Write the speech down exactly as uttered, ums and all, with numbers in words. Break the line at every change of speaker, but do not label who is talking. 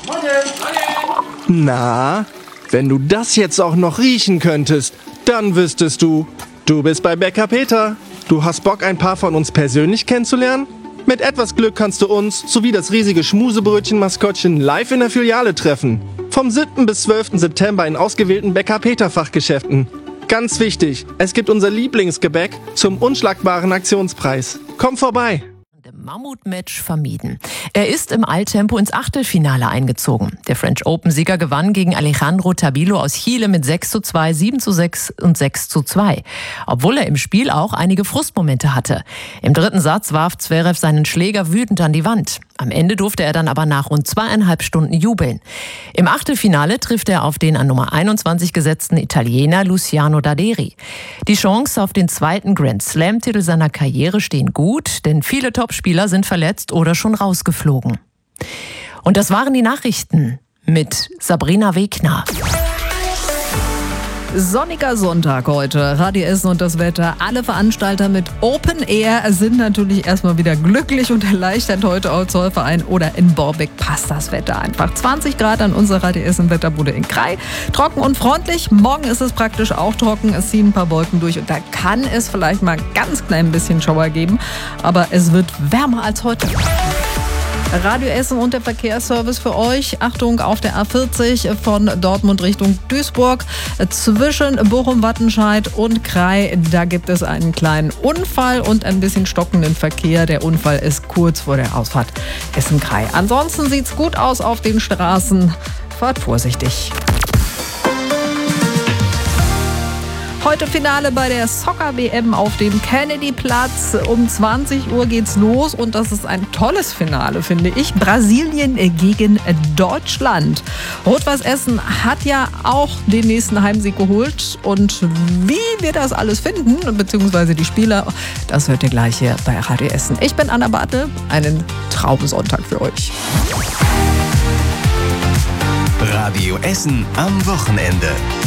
Na, wenn du das jetzt auch noch riechen könntest, dann wüsstest du, du bist bei Bäcker Peter. Du hast Bock, ein paar von uns persönlich kennenzulernen? Mit etwas Glück kannst du uns sowie das riesige Schmusebrötchen-Maskottchen live in der Filiale treffen. Vom siebten bis zwölften September in ausgewählten Bäcker Peter Fachgeschäften. Ganz wichtig, es gibt unser Lieblingsgebäck zum unschlagbaren Aktionspreis. Komm vorbei!
Mammutmatch vermieden. Er ist im Eiltempo ins Achtelfinale eingezogen. Der French Open-Sieger gewann gegen Alejandro Tabilo aus Chile mit sechs zu zwei, sieben zu sechs und sechs zu zwei. Obwohl er im Spiel auch einige Frustmomente hatte. Im dritten Satz warf Zverev seinen Schläger wütend an die Wand. Am Ende durfte er dann aber nach rund zweieinhalb Stunden jubeln. Im Achtelfinale trifft er auf den an Nummer einundzwanzig gesetzten Italiener Luciano Daderi. Die Chancen auf den zweiten Grand-Slam-Titel seiner Karriere stehen gut, denn viele Topspieler sind verletzt oder schon rausgeflogen. Und das waren die Nachrichten mit Sabrina Wegner.
Sonniger Sonntag heute. Radio Essen und das Wetter. Alle Veranstalter mit Open Air sind natürlich erstmal wieder glücklich und erleichtert heute auch Zollverein oder in Borbeck passt das Wetter einfach. zwanzig Grad an unserer Radio Essen Wetterbude in Krai. Trocken und freundlich. Morgen ist es praktisch auch trocken. Es ziehen ein paar Wolken durch und da kann es vielleicht mal ein ganz klein bisschen Schauer geben. Aber es wird wärmer als heute. Radio Essen und der Verkehrsservice für euch. Achtung, auf der A vierzig von Dortmund Richtung Duisburg zwischen Bochum-Wattenscheid und Krai. Da gibt es einen kleinen Unfall und ein bisschen stockenden Verkehr. Der Unfall ist kurz vor der Ausfahrt Essen-Krai. Ansonsten sieht's gut aus auf den Straßen. Fahrt vorsichtig. Heute Finale bei der Soccer-W M auf dem Kennedy-Platz. Um zwanzig Uhr geht's los und das ist ein tolles Finale, finde ich. Brasilien gegen Deutschland. Rot-Weiß Essen hat ja auch den nächsten Heimsieg geholt. Und wie wir das alles finden, beziehungsweise die Spieler, das hört ihr gleich hier bei Radio Essen. Ich bin Anna Bartel. Einen Traumsonntag für euch.
Radio Essen am Wochenende.